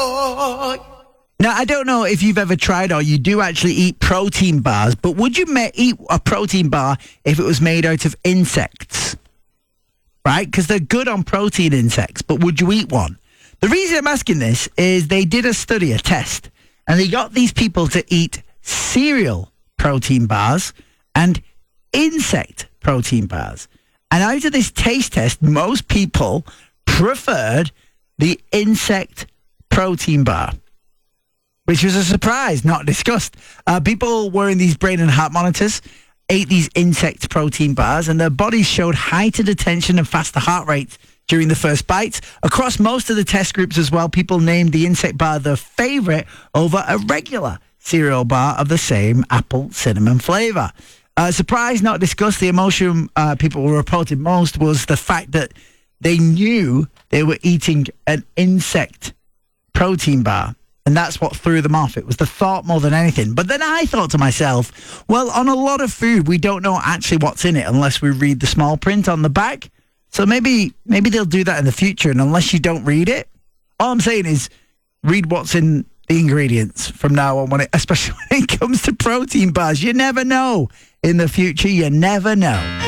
Now, I don't know if you've ever tried or you do actually eat protein bars, but would you eat a protein bar if it was made out of insects? Right? Because they're good on protein, insects, but would you eat one? The reason I'm asking this is they did a study, a test, and they got these people to eat cereal protein bars and insect protein bars. And out of this taste test, most people preferred the insect protein bar, which was a surprise, not discussed. People wearing these brain and heart monitors ate these insect protein bars, and their bodies showed heightened attention and faster heart rates during the first bites. Across most of the test groups as well, people named the insect bar their favorite over a regular cereal bar of the same apple cinnamon flavor. Surprise, not discussed. The emotion people were reported most was the fact that they knew they were eating an insect protein bar. And that's what threw them off. It was the thought more than anything. But then I thought to myself, well, on a lot of food, we don't know actually what's in it unless we read the small print on the back. So maybe they'll do that in the future. And unless you don't read it, all I'm saying is read what's in the ingredients from now on, especially when it comes to protein bars. You never know in the future. You never know.